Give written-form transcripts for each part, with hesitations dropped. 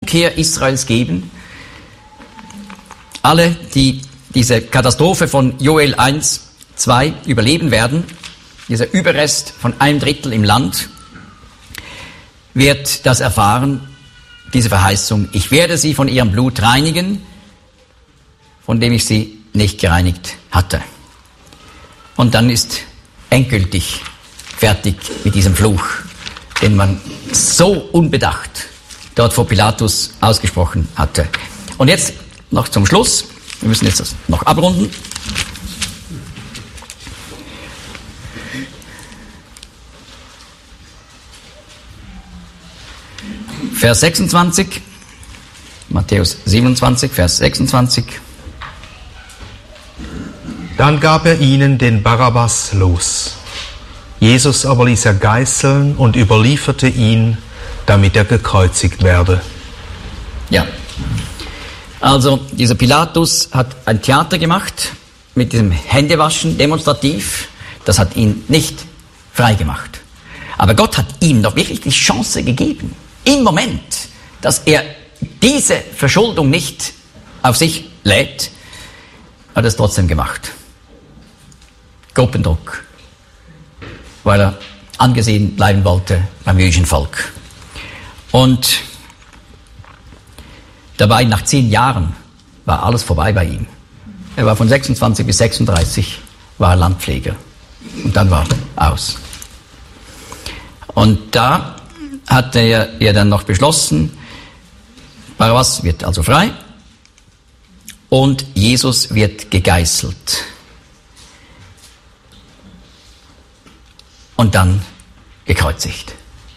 Umkehr Israels geben. Alle, die diese Katastrophe von Joel 1, 2 überleben werden, dieser Überrest von 1/3 im Land, wird das erfahren, diese Verheißung. Ich werde sie von ihrem Blut reinigen, von dem ich sie nicht gereinigt hatte. Und dann ist endgültig fertig mit diesem Fluch, den man so unbedacht dort vor Pilatus ausgesprochen hatte. Und jetzt noch zum Schluss, wir müssen jetzt das noch abrunden. Vers 26, Matthäus 27, Vers 26. Dann gab er ihnen den Barabbas los. Jesus aber ließ er geißeln und überlieferte ihn, damit er gekreuzigt werde. Ja, also dieser Pilatus hat ein Theater gemacht mit diesem Händewaschen demonstrativ. Das hat ihn nicht frei gemacht. Aber Gott hat ihm doch wirklich die Chance gegeben, im Moment, dass er diese Verschuldung nicht auf sich lädt, hat er es trotzdem gemacht. Gruppendruck, weil er angesehen bleiben wollte beim jüdischen Volk. Und dabei, nach 10 Jahren, war alles vorbei bei ihm. Er war von 26 bis 36, war er Landpfleger. Und dann war er aus. Und da hat er dann noch beschlossen, Barabbas wird also frei und Jesus wird gegeißelt. Und dann gekreuzigt.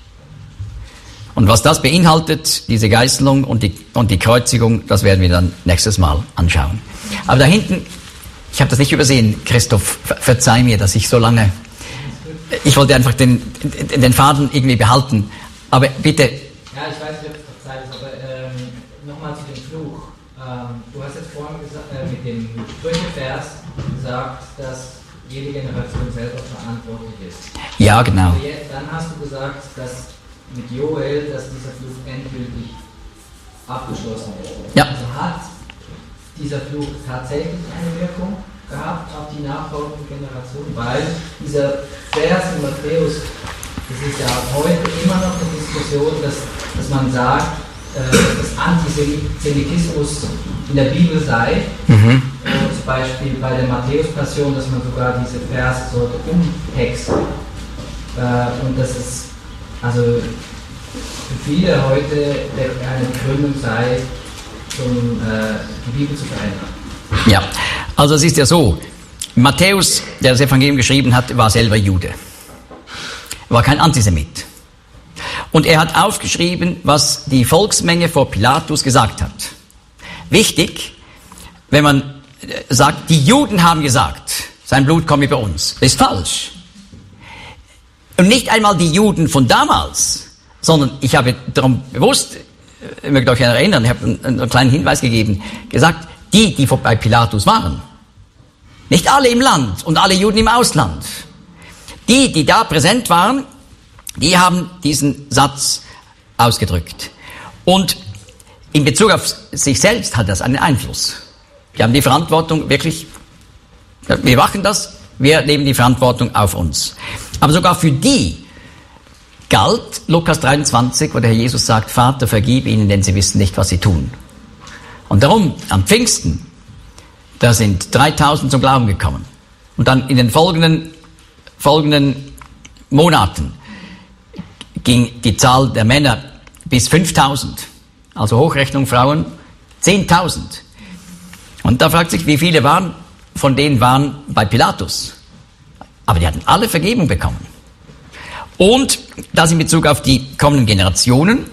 Und was das beinhaltet, diese Geißelung und die Kreuzigung, das werden wir dann nächstes Mal anschauen. Aber da hinten, ich habe das nicht übersehen, Christoph, verzeih mir, dass ich so lange, ich wollte einfach den Faden irgendwie behalten, aber bitte. Ja, ich weiß nicht, ob es noch Zeit ist, aber nochmal zu dem Fluch. Du hast jetzt vorhin gesagt, mit dem Sprüchevers gesagt, dass jede Generation selber verantwortlich ist. Ja, genau. Aber dann hast du gesagt, dass mit Joel, dass dieser Fluch endgültig abgeschlossen ist. Ja. Also hat dieser Fluch tatsächlich eine Wirkung gehabt auf die nachfolgende Generation, weil dieser Vers in Matthäus, das ist ja heute immer noch eine Diskussion, dass man sagt, dass Antisemitismus in der Bibel sei. Zum Beispiel bei der Matthäus-Passion, dass man sogar diese Verse sollte umtexten. Und das ist also für viele heute eine Begründung sei, die Bibel zu verändern. Ja, also es ist ja so, Matthäus, der das Evangelium geschrieben hat, war selber Jude. Er war kein Antisemit. Und er hat aufgeschrieben, was die Volksmenge vor Pilatus gesagt hat. Wichtig, wenn man sagt, die Juden haben gesagt, sein Blut komme über uns. Das ist falsch. Und nicht einmal die Juden von damals, sondern ich habe darum bewusst, ihr mögt euch erinnern, ich habe einen kleinen Hinweis gegeben, gesagt, die bei Pilatus waren. Nicht alle im Land und alle Juden im Ausland. Die da präsent waren, die haben diesen Satz ausgedrückt. Und in Bezug auf sich selbst hat das einen Einfluss. Die haben die Verantwortung wirklich, wir machen das, wir nehmen die Verantwortung auf uns. Aber sogar für die galt Lukas 23, wo der Herr Jesus sagt, Vater, vergib ihnen, denn sie wissen nicht, was sie tun. Und darum, am Pfingsten, da sind 3000 zum Glauben gekommen. Und dann in den folgenden Monaten ging die Zahl der Männer bis 5000. Also Hochrechnung Frauen 10.000. Und da fragt sich, wie viele von denen waren bei Pilatus. Aber die hatten alle Vergebung bekommen. Und das in Bezug auf die kommenden Generationen,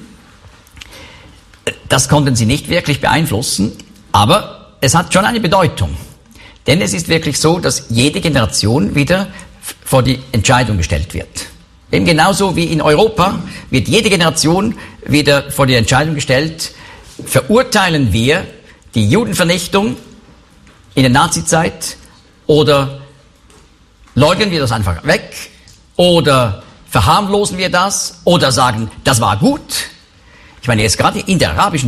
das konnten sie nicht wirklich beeinflussen, aber es hat schon eine Bedeutung. Denn es ist wirklich so, dass jede Generation wieder vor die Entscheidung gestellt wird. Eben genauso wie in Europa wird jede Generation wieder vor die Entscheidung gestellt, verurteilen wir die Judenvernichtung in der Nazizeit oder leugnen wir das einfach weg oder verharmlosen wir das oder sagen, das war gut. Ich meine, jetzt gerade in der arabischen